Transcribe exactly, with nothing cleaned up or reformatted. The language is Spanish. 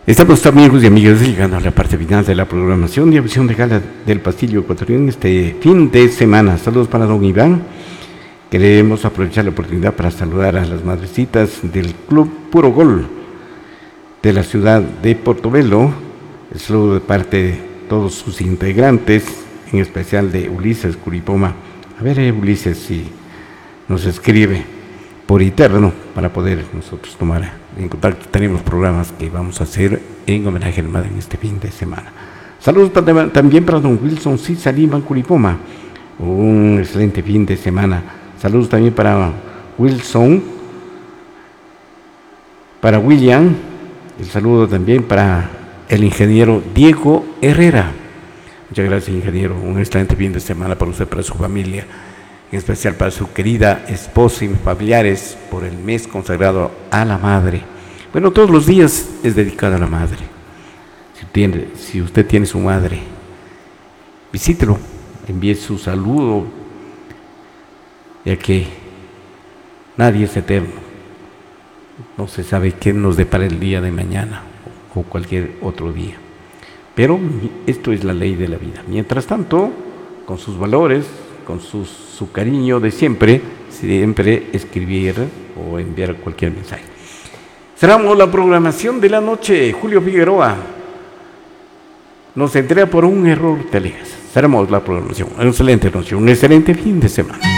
Estamos amigos y amigas llegando a la parte final de la programación de Audición de Gala del Pastillo Ecuatoriano este fin de semana. Saludos para don Iván. Queremos aprovechar la oportunidad para saludar a las madrecitas del Club Puro Gol de la ciudad de Portobelo. El saludo de parte de todos sus integrantes, en especial de Ulises Curipoma. A ver, eh, Ulises, si nos escribe por interno para poder nosotros tomar en contacto. Tenemos programas que vamos a hacer en homenaje a la madre en este fin de semana. Saludos para, también para don Wilson Cisa Lima Curipoma. Un excelente fin de semana. Saludos también para Wilson, para William. El saludo también para el ingeniero Diego Herrera. Muchas gracias, ingeniero. Un excelente fin de semana para usted, para su familia, en especial para su querida esposa y familiares, por el mes consagrado a la madre. Bueno, todos los días es dedicado a la madre. Si, tiene, si usted tiene su madre, visítelo, envíe su saludo, ya que nadie es eterno. No se sabe qué nos depara el día de mañana o cualquier otro día. Pero esto es la ley de la vida. Mientras tanto, con sus valores, con su, su cariño de siempre, siempre escribir o enviar cualquier mensaje. Cerramos la programación de la noche. Julio Figueroa nos entrega por un error de Telegas. Cerramos la programación. Una excelente noche, un excelente fin de semana.